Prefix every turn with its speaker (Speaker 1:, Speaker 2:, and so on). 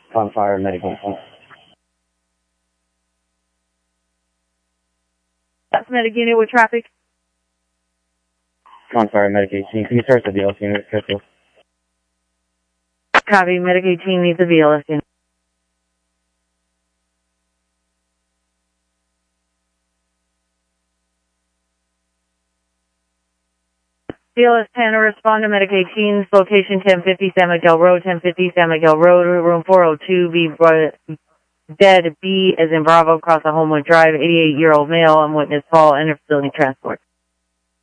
Speaker 1: On fire medication.
Speaker 2: That's medic unit with traffic.
Speaker 1: On fire medication. Can you search the BLS unit, Crystal?
Speaker 2: Copy. Medic 18 needs a BLS unit. BLS 10 respond to Medic 18's location 1050 San Miguel Road, 1050 San Miguel Road, room 402, dead B as in Bravo, across the Homewood Drive, 88-year-old male, and witness Paul, enter facility transport.